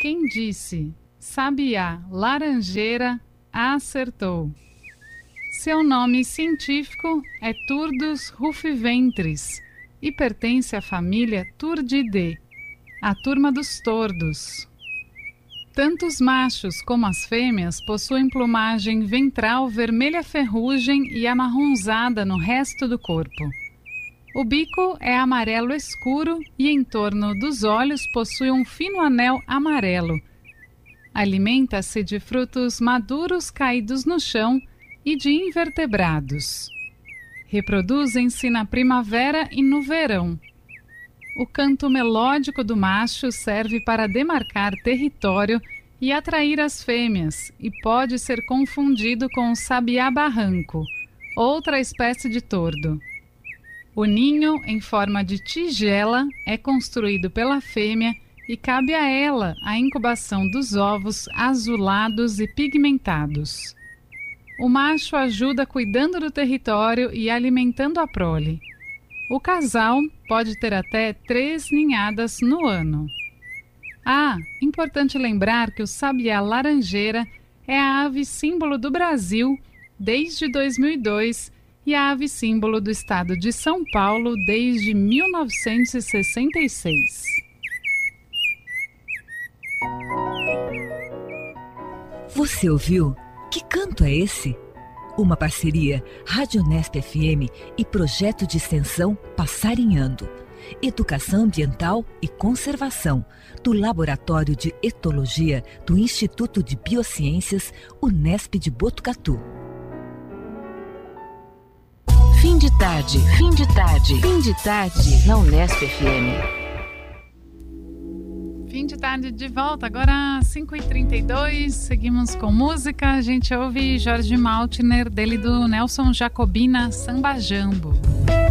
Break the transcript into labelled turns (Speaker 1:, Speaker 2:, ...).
Speaker 1: quem disse: sabiá, laranjeira, acertou. Seu nome científico é Turdus rufiventris e pertence à família Turdidae, a turma dos tordos. Tanto os machos como as fêmeas possuem plumagem ventral vermelha ferrugem e amarronzada no resto do corpo. O bico é amarelo escuro e em torno dos olhos possui um fino anel amarelo. Alimenta-se de frutos maduros caídos no chão e de invertebrados. Reproduzem-se na primavera e no verão. O canto melódico do macho serve para demarcar território e atrair as fêmeas e pode ser confundido com o sabiá-barranco, outra espécie de tordo. O ninho, em forma de tigela, é construído pela fêmea e cabe a ela a incubação dos ovos azulados e pigmentados. O macho ajuda cuidando do território e alimentando a prole. O casal pode ter até 3 ninhadas no ano. Importante lembrar que o sabiá laranjeira é a ave símbolo do Brasil desde 2002 e a ave símbolo do estado de São Paulo desde 1966.
Speaker 2: Você ouviu? Que canto é esse? Uma parceria Rádio Unesp FM e projeto de extensão Passarinhando. Educação Ambiental e Conservação, do Laboratório de Etologia do Instituto de Biociências Unesp de Botucatu.
Speaker 3: Fim de tarde, fim de tarde, fim de tarde na Unesp FM.
Speaker 1: Fim de tarde de volta, agora 5h32, seguimos com música. A gente ouve Jorge Maltner, dele do Nelson Jacobina, Samba Jambo.